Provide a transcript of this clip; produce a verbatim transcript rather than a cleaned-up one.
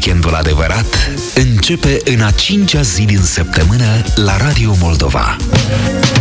Weekendul adevărat începe în a cincea zi din săptămână la Radio Moldova.